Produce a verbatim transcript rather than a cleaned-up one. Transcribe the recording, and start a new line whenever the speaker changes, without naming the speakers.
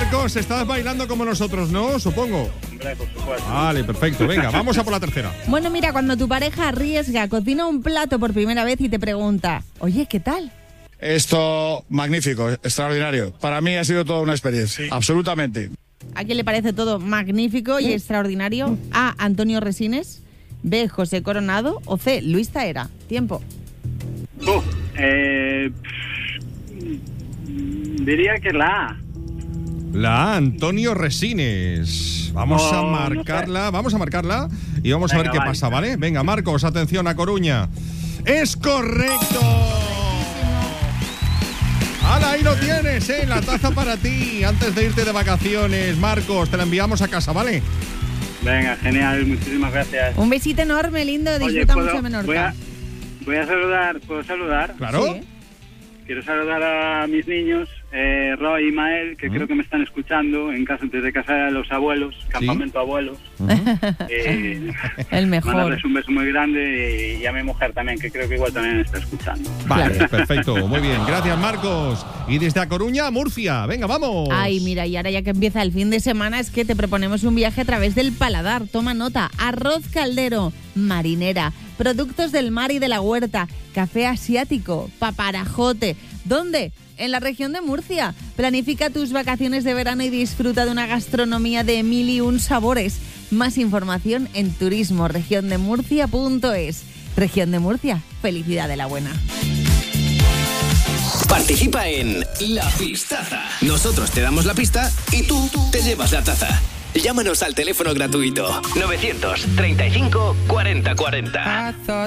Marcos, estás bailando como nosotros, ¿no? Supongo.
Hombre, por supuesto.
Vale, perfecto. Venga, vamos a por la tercera.
Bueno, mira, cuando tu pareja arriesga, cocina un plato por primera vez y te pregunta, oye, ¿qué tal?
Esto, magnífico, extraordinario. Para mí ha sido toda una experiencia, sí. Absolutamente.
¿A quién le parece todo magnífico y extraordinario? A, Antonio Resines, B, José Coronado o C, Luis Taera. Tiempo.
Uh, eh, diría que la A.
La A, Antonio Resines. Vamos
Oh,
a marcarla,
no sé.
vamos a marcarla y vamos
Venga,
a ver qué
vale.
pasa, ¿vale? Venga, Marcos, atención a Coruña. ¡Es correcto! ¡Hala, ahí lo tienes, eh! La taza para ti. Antes de irte de vacaciones, Marcos, te la enviamos a casa, ¿vale?
Venga, genial, muchísimas gracias.
Un besito enorme, lindo.
Oye,
Disfruta
¿puedo-
mucho Menorca.
voy a, voy a saludar, ¿puedo saludar?
Claro.
Sí.
Quiero saludar a mis niños, eh, Roy y Mael, que
¿Mm?
creo que me están escuchando en casa, desde casa de los abuelos, campamento abuelos. Eh,
El mejor.
mandarles un beso muy grande y, y a mi mujer también, que creo que igual también me está escuchando.
Vale, perfecto, muy bien. Gracias, Marcos. Y desde A Coruña a Murcia. Venga, vamos.
Ay, mira, y ahora ya que empieza el fin de semana es que te proponemos un viaje a través del paladar. Toma nota, arroz caldero, marinera, productos del mar y de la huerta, café asiático, paparajote. ¿Dónde? En la región de Murcia. Planifica tus vacaciones de verano y disfruta de una gastronomía de mil y un sabores. Más información en turismo región de murcia punto es. Región de Murcia, felicidad de la buena.
Participa en La Pistaza. Nosotros te damos la pista y tú te llevas la taza. Llámanos al teléfono gratuito novecientos treinta y cinco cuarenta cuarenta.